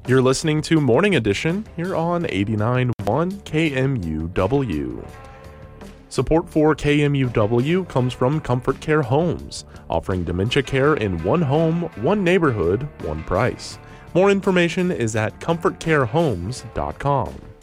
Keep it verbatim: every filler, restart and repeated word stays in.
You're listening to Morning Edition here on eighty-nine point one K M U W. Support for K M U W comes from Comfort Care Homes, offering dementia care in one home, one neighborhood, one price. More information is at comfort care homes dot com.